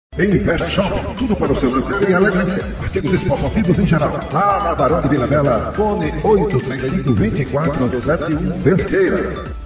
Invest Shop, tudo para o seu lazer e elegância. Artigos esportivos em geral. Lá na Barão de Vila Bela, fone 835-2471 Pesqueira.